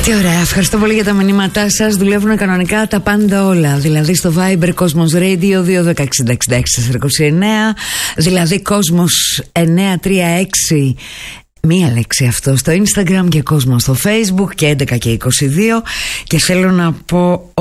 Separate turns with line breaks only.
Τι ωραία, ευχαριστώ πολύ για τα μηνύματά σας. Δουλεύουν κανονικά τα πάντα όλα. Δηλαδή στο Viber Cosmos Radio 216-66-429, δηλαδή Cosmos 936, μία λέξη αυτό, στο Instagram και Cosmos στο Facebook και 11 και 22. Και θέλω να πω